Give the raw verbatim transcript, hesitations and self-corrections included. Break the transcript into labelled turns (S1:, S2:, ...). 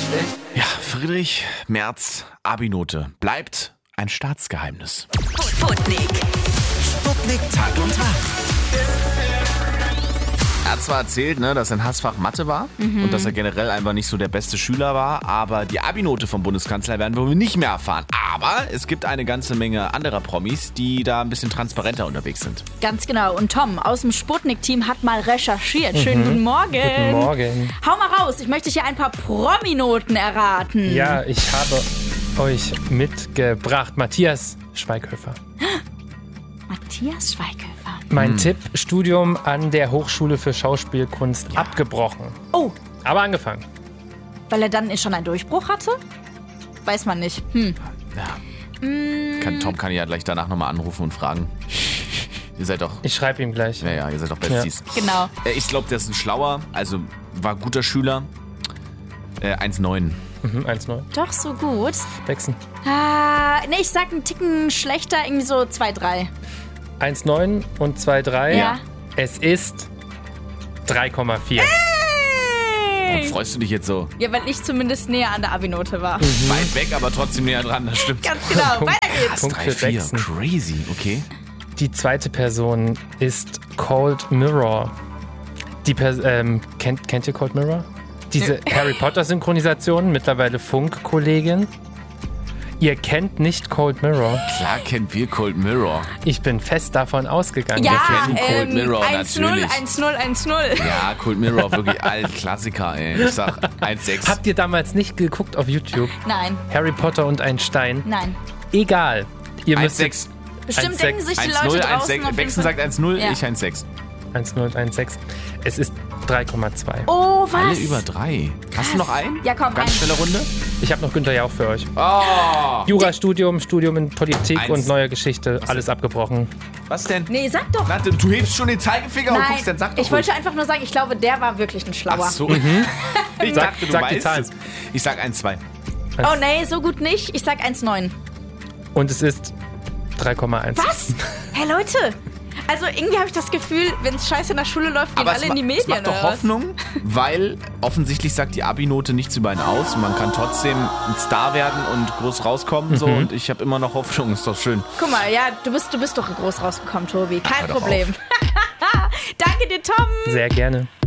S1: Ja, Friedrich Merz, Abi-Note bleibt ein Staatsgeheimnis.
S2: Sputnik.
S3: Sputnik Tag und Tag.
S1: Er hat zwar erzählt, ne, dass sein Hassfach Mathe war mhm. und dass er generell einfach nicht so der beste Schüler war, aber die Abi-Note vom Bundeskanzler werden wir wohl nicht mehr erfahren. Aber es gibt eine ganze Menge anderer Promis, die da ein bisschen transparenter unterwegs sind.
S4: Ganz genau. Und Tom aus dem Sputnik-Team hat mal recherchiert. Schönen
S5: Mhm.
S4: guten Morgen.
S5: Guten Morgen.
S4: Hau mal raus. Ich möchte hier ein paar Promi-Noten erraten.
S5: Ja, ich habe euch mitgebracht Matthias Schweighöfer.
S4: Matthias Schweighöfer.
S5: Mein
S1: Hm.
S5: Tipp, Studium an der Hochschule für Schauspielkunst
S1: Ja.
S5: abgebrochen.
S4: Oh,
S5: Aber angefangen.
S4: weil er dann schon einen Durchbruch hatte? Weiß man nicht. Hm.
S1: Ja. Kann, Tom kann ich ja gleich danach nochmal anrufen und fragen. Ihr seid doch,
S5: Ich schreibe ihm gleich.
S1: ja, ja, ihr seid doch Besties.
S4: Genau.
S1: Äh, Ich glaube, der ist ein schlauer, also war ein guter Schüler. Äh, eins Komma neun.
S5: Mhm, eins Komma neun.
S4: Doch so gut.
S5: Wechseln.
S4: Ah, nee, ich sag einen Ticken schlechter, irgendwie so zwei drei.
S5: eins Komma neun und zwei Komma drei.
S4: Ja.
S5: Es ist drei Komma vier.
S1: Und freust du dich jetzt so
S4: Ja, weil ich zumindest näher an der Abi-Note war.
S1: weit weg, aber trotzdem näher dran, das stimmt.
S4: Ganz genau. Weiter geht's.
S5: Punkt
S1: drei,
S5: für
S1: vier,
S5: Jackson.
S1: crazy, okay.
S5: Die zweite Person ist Cold Mirror. Die Pers- ähm, kennt, kennt ihr Cold Mirror? Diese Harry Potter Synchronisation, mittlerweile Funk-Kollegin. Ihr kennt nicht Cold Mirror.
S1: Klar kennen wir Cold Mirror.
S5: Ich bin fest davon ausgegangen.
S4: Ja,
S1: kennen Cold
S4: ähm,
S1: Mirror,
S4: eins null,
S1: natürlich.
S4: eins null, eins null.
S1: Ja, Cold Mirror, wirklich alt, Klassiker, ey. Ich sag eins Komma sechs.
S5: Habt ihr damals nicht geguckt auf YouTube?
S4: Nein,
S5: Harry Potter und ein Stein?
S4: nein.
S5: Egal. Ihr
S1: eins
S5: müsst
S1: Komma sechs.
S4: Bestimmt
S5: eins
S4: denken
S5: sechs,
S4: sich die
S1: eins
S4: Leute
S1: null, eins
S4: draußen
S1: sechs.
S4: auf jeden
S1: Wechsel
S4: Fall.
S1: sagt eins null,
S4: Ja.
S1: ich eins Komma sechs.
S5: eins null eins sechs. Es ist drei Komma zwei.
S4: Oh, was?
S1: Alle über drei. Hast du noch einen?
S4: Ja, komm,
S1: Ganz
S4: einen.
S1: schnelle Runde.
S5: Ich habe noch Günther Jauch für euch.
S1: Oh!
S5: Jurastudium, Studium in Politik
S1: Eins.
S5: und neue Geschichte, alles abgebrochen.
S1: Was denn?
S4: Nee, sag doch.
S1: Na, du du hebst schon den Zeigefinger und
S4: Nein,
S1: guckst, dann sag doch
S4: ich wollte
S1: ruhig.
S4: einfach nur sagen, ich glaube, der war wirklich ein Schlauer.
S1: Ach so. Ich
S5: Sag-
S1: dachte, du
S5: sag die
S1: weißt
S5: Zahl.
S1: es. Ich sag eins Komma zwei.
S4: Oh nee, so gut nicht. Ich sag eins neun.
S5: Und es ist drei Komma eins.
S4: Was? Hey Leute, also irgendwie habe ich das Gefühl, wenn es scheiße in der Schule läuft, gehen
S1: Aber
S4: alle
S1: es,
S4: in die
S1: ma-
S4: Medien.
S1: es macht doch
S4: oder was?
S1: Hoffnung, weil offensichtlich sagt die Abi-Note nichts über einen aus und man kann trotzdem ein Star werden und groß rauskommen. So, und ich habe immer noch Hoffnung, ist doch schön.
S4: Guck mal, ja, du bist, du bist doch groß rausgekommen, Tobi. Kein
S1: hör doch
S4: Problem. Danke dir, Tom.
S5: Sehr gerne.